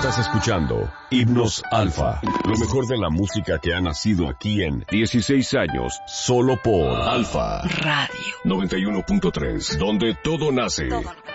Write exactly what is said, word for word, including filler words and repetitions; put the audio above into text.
Estás escuchando Himnos Alfa, lo mejor de la música que ha nacido aquí en dieciséis años, solo por Alfa Radio noventa y uno punto tres, donde todo nace. Todo.